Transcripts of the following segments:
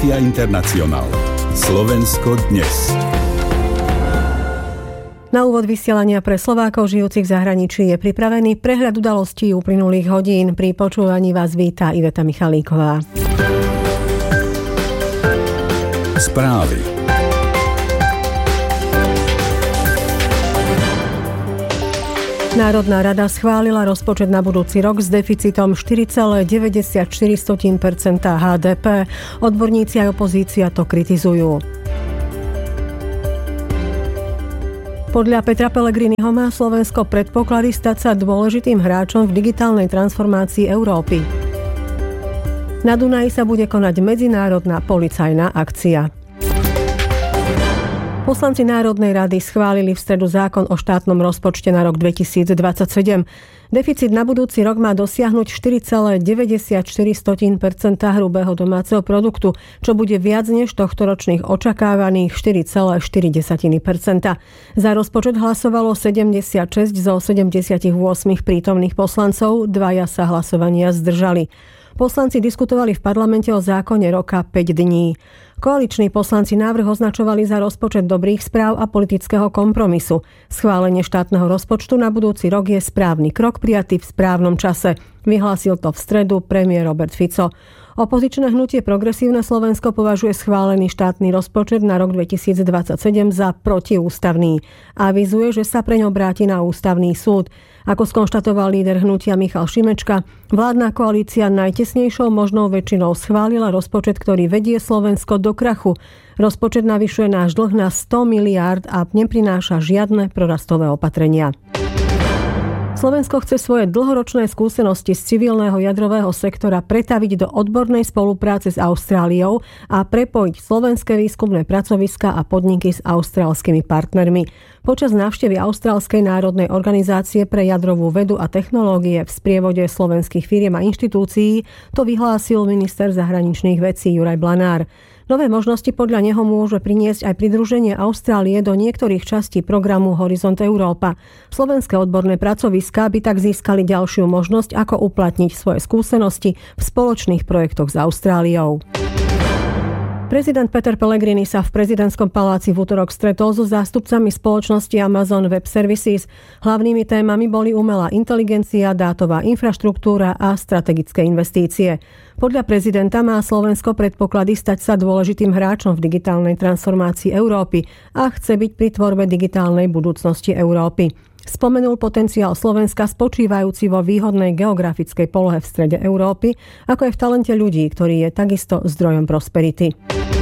Internacional. Slovensko dnes. Na úvod vysielania pre Slovákov žijúcich v zahraničí je pripravený prehľad udalostí uplynulých hodín. Pri počúvaní vás víta Iveta Michalíková. Správy. Národná rada schválila rozpočet na budúci rok s deficitom 4,94% HDP. Odborníci a opozícia to kritizujú. Podľa Petra Pellegriniho má Slovensko predpoklady stať sa dôležitým hráčom v digitálnej transformácii Európy. Na Dunaji sa bude konať medzinárodná policajná akcia. Poslanci Národnej rady schválili v stredu zákon o štátnom rozpočte na rok 2027. Deficit na budúci rok má dosiahnuť 4,94% hrubého domáceho produktu, čo bude viac než tohtoročných očakávaných 4,4%. Za rozpočet hlasovalo 76 zo 78 prítomných poslancov, dvaja sa hlasovania zdržali. Poslanci diskutovali v parlamente o zákone roka 5 dní. Koaliční poslanci návrh označovali za rozpočet dobrých správ a politického kompromisu. Schválenie štátneho rozpočtu na budúci rok je správny krok prijatý v správnom čase. Vyhlásil to v stredu premiér Robert Fico. Opozičné hnutie Progresívne Slovensko považuje schválený štátny rozpočet na rok 2027 za protiústavný. Avizuje, že sa preň obráti na ústavný súd. Ako skonštatoval líder hnutia Michal Šimečka, vládna koalícia najtesnejšou možnou väčšinou schválila rozpočet, ktorý vedie Slovensko do krachu. Rozpočet navyšuje náš dlh na 100 miliárd a neprináša žiadne prorastové opatrenia. Slovensko chce svoje dlhoročné skúsenosti z civilného jadrového sektora pretaviť do odbornej spolupráce s Austráliou a prepojiť slovenské výskumné pracoviská a podniky s austrálskymi partnermi. Počas návštevy Austrálskej národnej organizácie pre jadrovú vedu a technológie v sprievode slovenských firiem a inštitúcií to vyhlásil minister zahraničných vecí Juraj Blanár. Nové možnosti podľa neho môže priniesť aj pridruženie Austrálie do niektorých častí programu Horizont Európa. Slovenské odborné pracoviská by tak získali ďalšiu možnosť, ako uplatniť svoje skúsenosti v spoločných projektoch s Austráliou. Prezident Peter Pellegrini sa v prezidentskom paláci v utorok stretol so zástupcami spoločnosti Amazon Web Services. Hlavnými témami boli umelá inteligencia, dátová infraštruktúra a strategické investície. Podľa prezidenta má Slovensko predpoklady stať sa dôležitým hráčom v digitálnej transformácii Európy a chce byť pri tvorbe digitálnej budúcnosti Európy. Spomenul potenciál Slovenska spočívajúci vo výhodnej geografickej polohe v strede Európy, ako aj v talente ľudí, ktorý je takisto zdrojom prosperity.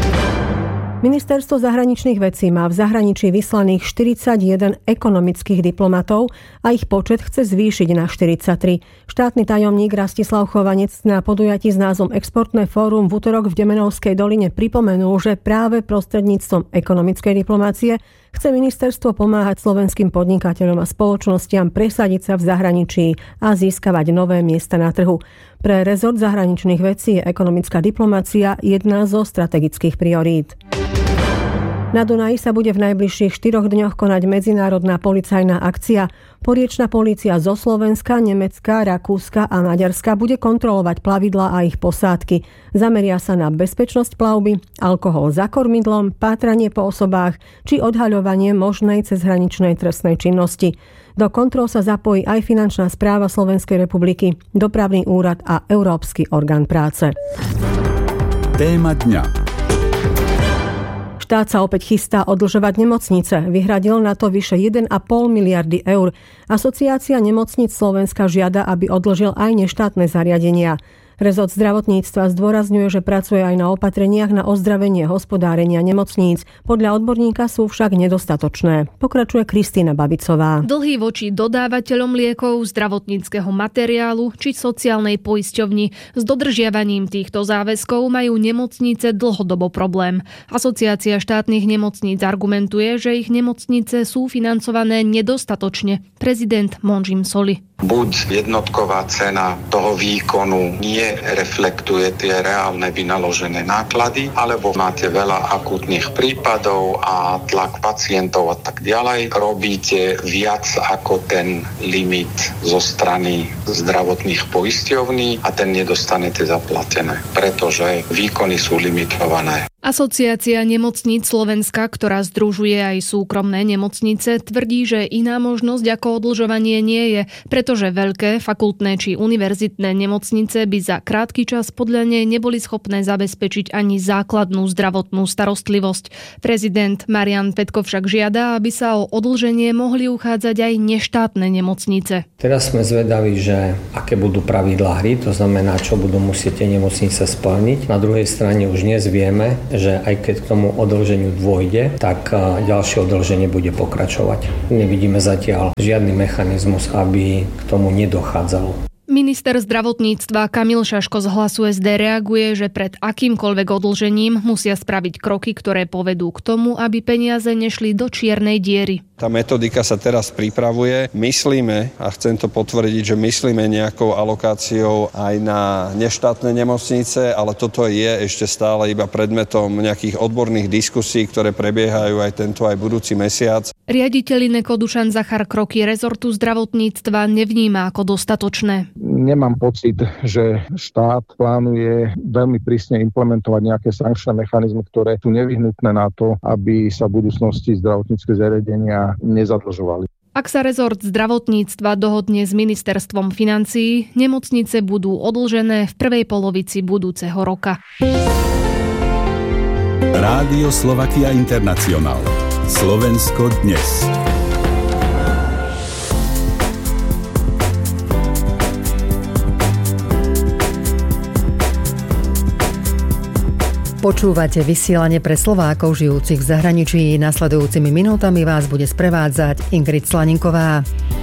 Ministerstvo zahraničných vecí má v zahraničí vyslaných 41 ekonomických diplomatov a ich počet chce zvýšiť na 43. Štátny tajomník Rastislav Chovanec na podujatí s názvom Exportné fórum v utorok v Demenovskej doline pripomenul, že práve prostredníctvom ekonomickej diplomácie chce ministerstvo pomáhať slovenským podnikateľom a spoločnostiam presadiť sa v zahraničí a získavať nové miesta na trhu. Pre rezort zahraničných vecí je ekonomická diplomácia jedna zo strategických priorít. Na Dunaji sa bude v najbližších 4 dňoch konať medzinárodná policajná akcia. Poriečna polícia zo Slovenska, Nemecka, Rakúska a Maďarska bude kontrolovať plavidlá a ich posádky. Zameria sa na bezpečnosť plavby, alkohol za kormidlom, pátranie po osobách či odhaľovanie možnej cezhraničnej trestnej činnosti. Do kontrol sa zapojí aj Finančná správa Slovenskej republiky, Dopravný úrad a Európsky orgán práce. Téma dňa. Štát sa opäť chystá odlžovať nemocnice. Vyhradil na to vyše 1,5 miliardy eur. Asociácia nemocníc Slovenska žiada, aby odložil aj neštátne zariadenia. Rezort zdravotníctva zdôrazňuje, že pracuje aj na opatreniach na ozdravenie hospodárenia nemocníc. Podľa odborníka sú však nedostatočné. Pokračuje Kristína Babicová. Dlhy voči dodávateľom liekov, zdravotníckeho materiálu či sociálnej poisťovni. S dodržiavaním týchto záväzkov majú nemocnice dlhodobo problém. Asociácia štátnych nemocníc argumentuje, že ich nemocnice sú financované nedostatočne. Prezident Monžim Soli. Buď jednotková cena toho výkonu nie nereflektuje tie reálne vynaložené náklady, alebo máte veľa akútnych prípadov a tlak pacientov a tak ďalej. Robíte viac ako ten limit zo strany zdravotných poisťovní a ten nedostanete zaplatené, pretože výkony sú limitované. Asociácia nemocníc Slovenska, ktorá združuje aj súkromné nemocnice, tvrdí, že iná možnosť ako odlžovanie nie je, pretože veľké fakultné či univerzitné nemocnice by za krátky čas podľa nej neboli schopné zabezpečiť ani základnú zdravotnú starostlivosť. Prezident Marian Petko však žiada, aby sa o odlženie mohli uchádzať aj neštátne nemocnice. Teraz sme zvedaví, že aké budú pravidlá hry, to znamená, čo budú musieť tie nemocnice splniť. Na druhej strane už dnes vieme, že aj keď k tomu odlženiu dôjde, tak ďalšie odlženie bude pokračovať. Nevidíme zatiaľ žiadny mechanizmus, aby k tomu nedochádzalo. Minister zdravotníctva Kamil Šaško z Hlasu SD reaguje, že pred akýmkoľvek odlžením musia spraviť kroky, ktoré povedú k tomu, aby peniaze nešli do čiernej diery. Tá metodika sa teraz pripravuje. Myslíme, a chcem to potvrdiť, že myslíme nejakou alokáciou aj na neštátne nemocnice, ale toto je ešte stále iba predmetom nejakých odborných diskusí, ktoré prebiehajú aj tento, aj budúci mesiac. Riaditeľ INECO Dušan Zachar kroky rezortu zdravotníctva nevníma ako dostatočné. Nemám pocit, že štát plánuje veľmi prísne implementovať nejaké sankčné mechanizmy, ktoré sú nevyhnutné na to, aby sa v budúcnosti zdravotnícke zariadenia nezadlžovali. Ak sa rezort zdravotníctva dohodne s ministerstvom financií, nemocnice budú odlžené v prvej polovici budúceho roka. Rádio Slovakia International. Slovensko dnes. Počúvate vysielanie pre Slovákov žijúcich v zahraničí. Nasledujúcimi minútami vás bude sprevádzať Ingrid Slaninková.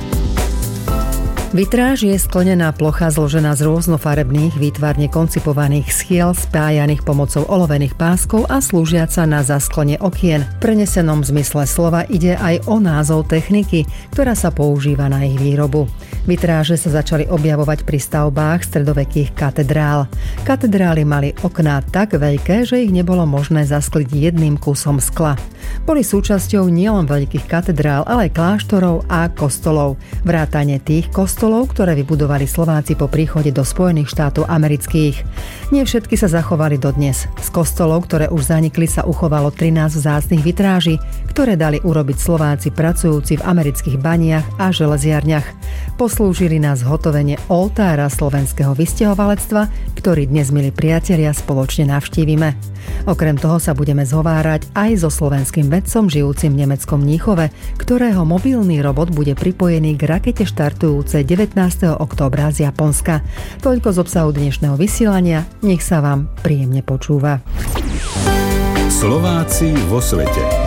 Vitráž je sklenená plocha zložená z rôznofarebných, výtvarne koncipovaných schiel spájaných pomocou olovených páskov a slúžiaca na zasklenie okien. V prenesenom zmysle slova ide aj o názov techniky, ktorá sa používa na ich výrobu. Vitráže sa začali objavovať pri stavbách stredovekých katedrál. Katedrály mali okná tak veľké, že ich nebolo možné zaskliť jedným kusom skla. Boli súčasťou nielen veľkých katedrál, ale aj kláštorov a kostolov. Vrátane tých kostolov, ktoré vybudovali Slováci po príchode do Spojených štátov amerických. Nie všetky sa zachovali dodnes. Z kostolov, ktoré už zanikli, sa uchovalo 13 vzácnych vitráží, ktoré dali urobiť Slováci pracujúci v amerických baniach a železiarniach. Poslúžili na zhotovenie oltára slovenského vysťahovalectva, ktorý dnes, milí priatelia, spoločne navštívime. Okrem toho sa budeme zhovárať aj so slovenským vedcom žijúcim v nemeckom Mníchove, ktorého mobilný robot bude pripojený k rakete štartujúcej 19. októbra z Japonska. Toľko z obsahu dnešného vysielania. Nech sa vám príjemne počúva. Slováci vo svete.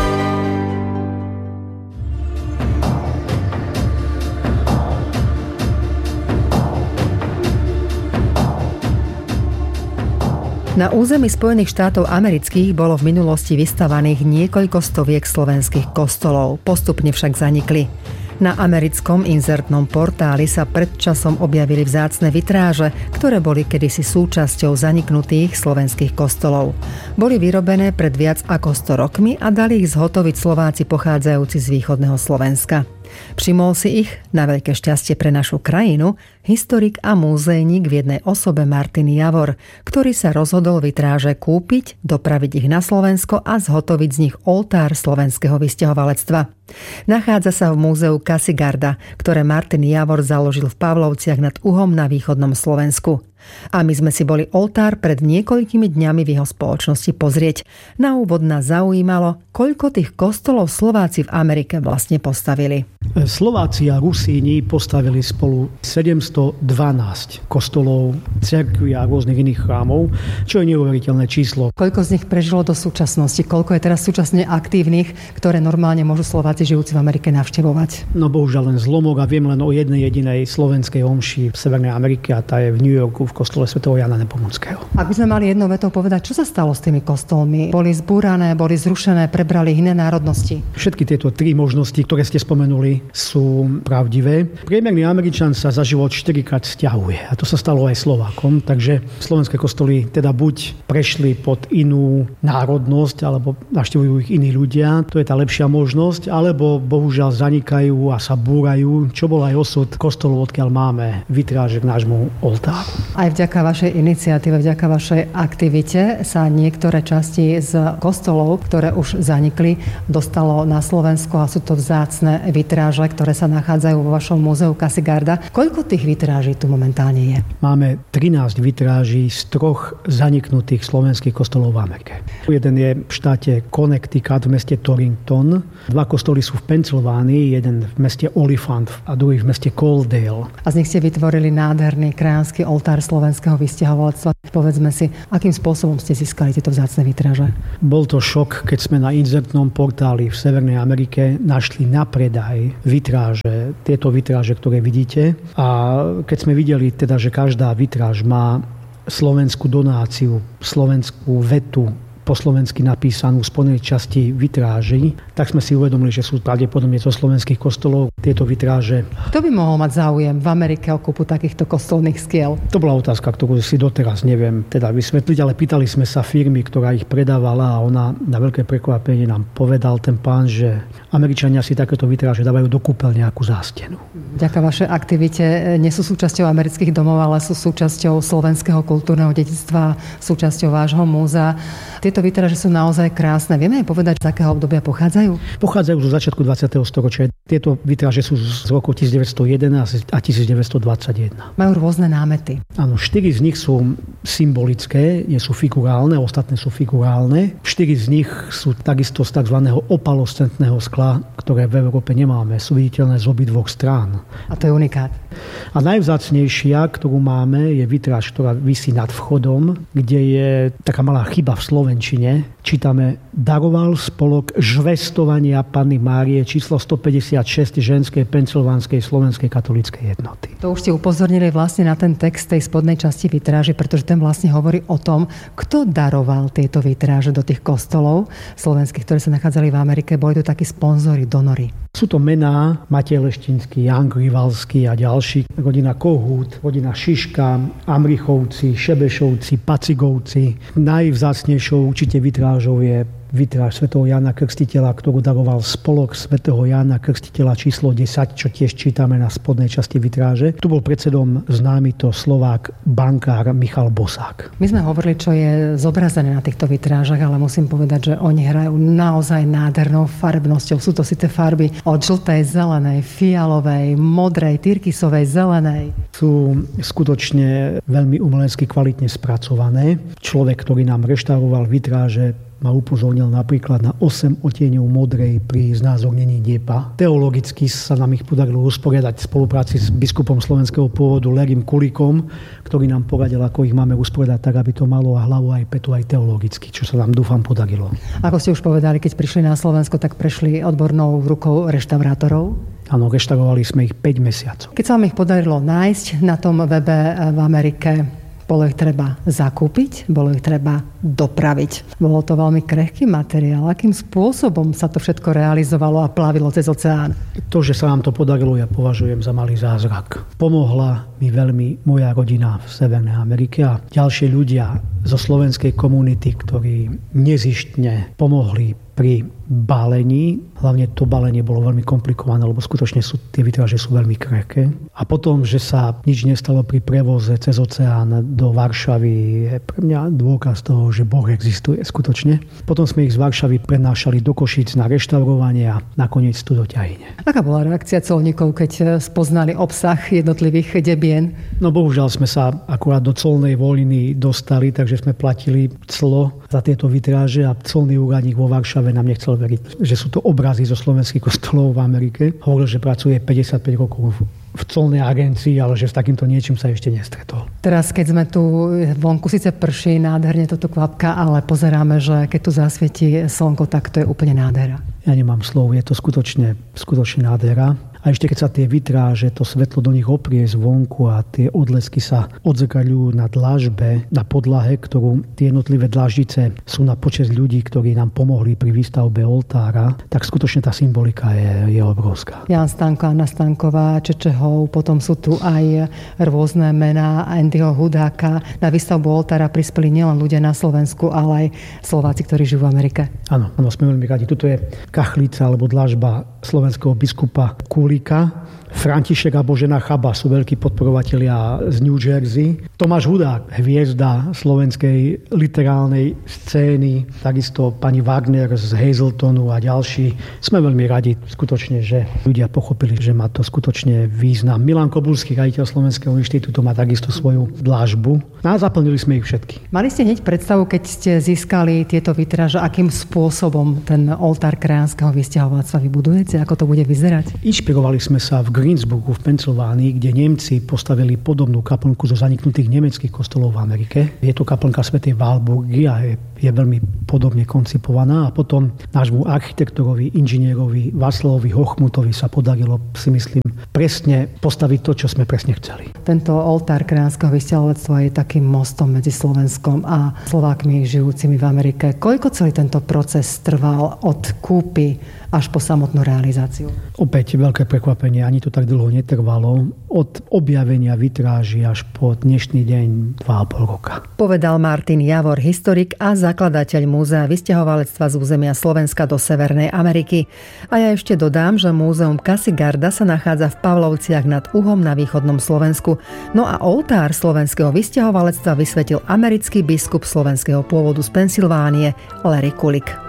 Na území Spojených štátov amerických bolo v minulosti vystavaných niekoľko stoviek slovenských kostolov, postupne však zanikli. Na americkom inzertnom portáli sa pred časom objavili vzácne vitráže, ktoré boli kedysi súčasťou zaniknutých slovenských kostolov. Boli vyrobené pred viac ako 100 rokmi a dali ich zhotoviť Slováci pochádzajúci z východného Slovenska. Všimol si ich, na veľké šťastie pre našu krajinu, historik a múzejník v jednej osobe Martin Javor, ktorý sa rozhodol vitráže kúpiť, dopraviť ich na Slovensko a zhotoviť z nich oltár slovenského vysťahovalectva. Nachádza sa v múzeu Kasigarda, ktoré Martin Javor založil v Pavlovciach nad Uhom na východnom Slovensku. A my sme si boli oltár pred niekoľkými dňami v jeho spoločnosti pozrieť. Na úvod nás zaujímalo, koľko tých kostolov Slováci v Amerike vlastne postavili. Slováci a Rusíni postavili spolu 712 kostolov, cirkví a rôznych iných chrámov, čo je neuveriteľné číslo. Koľko z nich prežilo do súčasnosti? Koľko je teraz súčasne aktívnych, ktoré normálne môžu Slováci žijúci v Amerike navštevovať? No bohužiaľ len zlomok a viem len o jednej jedinej slovenskej omši v Severnej Amerike a tá je v New Yorku v kostole svätého Jana Nepomuckého. Ak by sme mali jednou vetou povedať, čo sa stalo s tými kostolmi? Boli zbúrané, boli zrušené, prebrali iné národnosti? Všetky tieto tri možnosti, ktoré ste spomenuli, kostoly sú pravdivé. Priemerný Američan sa za život 4-krát sťahuje a to sa stalo aj Slovákom, takže slovenské kostoly teda buď prešli pod inú národnosť, alebo navštevujú ich iní ľudia, to je tá lepšia možnosť, alebo bohužiaľ zanikajú a sa búrajú, čo bol aj osud kostolov, odkiaľ máme vitráže k nášmu oltáru. Aj vďaka vašej iniciatíve, vďaka vašej aktivite sa niektoré časti z kostolov, ktoré už zanikli, dostalo na Slovensko a sú to vzácne vitráže, ktoré sa nachádzajú vo vašom múzeu Casigarda. Koľko tých vitráží tu momentálne je? Máme 13 vitráží z 3 zaniknutých slovenských kostolov v Amerike. Jeden je v štáte Connecticut v meste Torrington. 2 kostoly sú v Pensylvánii, jeden v meste Oliphant a druhý v meste Coaldale. A z nich ste vytvorili nádherný krajanský oltár slovenského vysťahovalectva. Povedzme si, akým spôsobom ste získali tieto vzácne vitráže? Bol to šok, keď sme na inzertnom portáli v Severnej Amerike našli na predaj vitráže, tieto vitráže, ktoré vidíte. A keď sme videli teda, že každá vitráž má slovenskú donáciu, slovenskú vetu, po slovensky napísanú v spodnej časti vitráží, tak sme si uvedomili, že sú pravdepodobne zo slovenských kostolov tieto vitráže. Kto by mohol mať záujem v Amerike o kúpu takýchto kostolných skiel? To bola otázka, ktorú si doteraz neviem teda vysvetliť, ale pýtali sme sa firmy, ktorá ich predávala a ona na veľké prekvapenie nám povedal ten pán, že Američania si takéto vitráže dávajú do kúpeľne ako zástenu. Vďaka vašej aktivite nie sú súčasťou amerických domov, ale sú súčasťou slovenského kultúrneho dedičstva, súčasťou vášho múzea. Tieto vitráže sú naozaj krásne. Vieme aj povedať, z akého obdobia pochádzajú? Pochádzajú zo začiatku 20. storočia. Tieto vitráže sú z roku 1911 a 1921. Majú rôzne námety. Áno, 4 z nich sú symbolické, nie sú figurálne, ostatné sú figurálne. 4 z nich sú takisto z tzv. Opalescentného skla, ktoré v Európe nemáme. Sú viditeľné z obidvoch strán. A to je unikát. A najvzácnejšia, ktorú máme, je vitráž, ktorá visí nad vchodom, kde je taká malá chyba v slovenčine. Čítame: daroval spolok žvestovania Panny Márie číslo 156 ženskej pensylvánskej slovenskej katolíckej jednoty. To už ste upozornili vlastne na ten text tej spodnej časti vitráže, pretože ten vlastne hovorí o tom, kto daroval tieto vitráže do tých kostolov slovenských, ktoré sa nachádzali v Amerike. Boli to takí sponzori, donory. Sú to mená Matej Leštinský, Jan Grivalský a ďalší. Rodina Kohút, rodina Šiška, Amrichovci, Šebešovci, Pacigovci. Najvzácnejšou určite vitrážou je vitráž svätého Jána Krstiteľa, ktorú daroval spolok svätého Jána Krstiteľa číslo 10, čo tiež čítame na spodnej časti vitráže. Tu bol predsedom známy to Slovák bankár Michal Bosák. My sme hovorili, čo je zobrazené na týchto vitrážach, ale musím povedať, že oni hrajú naozaj nádhernou farebnosťou. Sú to síce farby od žltej, zelenej, fialovej, modrej, tyrkysovej, zelenej. Sú skutočne veľmi umelecky kvalitne spracované. Človek, ktorý nám reštauroval vitráže, ma upozornil napríklad na 8 odtieňov modrej pri znázornení neba. Teologicky sa nám ich podarilo usporiadať v spolupráci s biskupom slovenského pôvodu Lerim Kulikom, ktorý nám poradil, ako ich máme usporiadať tak, aby to malo a hlavu aj petu aj teologicky, čo sa nám dúfam podarilo. Ako ste už povedali, keď prišli na Slovensko, tak prešli odbornou rukou reštaurátorov? Áno, reštaurovali sme ich 5 mesiacov. Keď sa vám ich podarilo nájsť na tom webe v Amerike, bolo ich treba zakúpiť, bolo ich treba dopraviť. Bolo to veľmi krehký materiál. Akým spôsobom sa to všetko realizovalo a plavilo cez oceán? To, že sa nám to podarilo, ja považujem za malý zázrak. Pomohla mi veľmi moja rodina v Severnej Amerike a ďalšie ľudia zo slovenskej komunity, ktorí nezištne pomohli pri balení. Hlavne to balenie bolo veľmi komplikované, lebo skutočne tie vitráže sú veľmi krehké. A potom, že sa nič nestalo pri prevoze cez oceán do Varšavy, je pre mňa dôkaz toho, že Boh existuje skutočne. Potom sme ich z Varšavy prenášali do Košíc na reštaurovanie a nakoniec tu do Ťahine. Aká bola reakcia colníkov, keď spoznali obsah jednotlivých debien? No bohužiaľ sme sa akurát do colnej voľny dostali, takže sme platili clo za tieto vitráže a colný úradník vo Varšave nám nechcel veriť, že sú to obrazy zo slovenských kostolov v Amerike. Hovoril, že pracuje 55 rokov v colnej agencii, ale že s takýmto niečím sa ešte nestretol. Teraz, keď sme tu vonku, síce prší, nádherne toto kvapka, ale pozeráme, že keď tu zasvietí slnko, tak to je úplne nádhera. Ja nemám slov, je to skutočne nádhera. A ešte keď sa tie vitráže, to svetlo do nich oprie zvonku a tie odlesky sa odzrkadľujú na dlažbe, na podlahe, ktorú tie jednotlivé dlaždice sú na počesť ľudí, ktorí nám pomohli pri výstavbe oltára, tak skutočne tá symbolika je obrovská. Jan Stanko, Anna Stanková, Čečehov, potom sú tu aj rôzne mená Andyho Hudáka. Na výstavbu oltára prispeli nielen ľudia na Slovensku, ale aj Slováci, ktorí žijú v Amerike. Áno, sme veľmi radi. Tuto je kachlica alebo dlažba slovenského biskupa Kulíka. František a Božena Chaba sú veľkí podporovatelia z New Jersey. Tomáš Hudák, hviezda slovenskej literálnej scény, takisto pani Wagner z Hazeltonu a ďalší. Sme veľmi radi skutočne, že ľudia pochopili, že má to skutočne význam. Milan Kobulský, riaditeľ Slovenského inštitútu, má takisto svoju dlažbu. A zaplnili sme ich všetky. Mali ste hneď predstavu, keď ste získali tieto vitráže, akým spôsobom ten oltár krajanského vysťahovalectva vybudujete? Ako to bude vyzerať? Inšpirovali sme sa v Greensburgu v Pensylvánii, kde Nemci postavili podobnú kaplnku zo zaniknutých nemeckých kostolov v Amerike. Je to kaplnka svätej Walburgy a je veľmi podobne koncipovaná. A potom nášmu architektorovi, inžinierovi Václavovi Hochmutovi sa podarilo, si myslím, presne postaviť to, čo sme presne chceli. Tento oltár krajanského vysťahovalectva je takým mostom medzi Slovenskom a Slovákmi žijúcimi v Amerike. Koľko celý tento proces trval od kúpy až po samotnú realizáciu? Opäť veľké prekvapenie, ani to tak dlho netrvalo. Od objavenia vitráží až po dnešný deň 2,5 roka. Povedal Martin Javor, historik a zakladateľ Múzea vysťahovalectva z územia Slovenska do Severnej Ameriky. A ja ešte dodám, že múzeum Kasigarda sa nachádza v Pavlovciach nad Uhom na východnom Slovensku. No a oltár slovenského vysťahovalectva vysvetil americký biskup slovenského pôvodu z Pensylvánie Larry Kulik.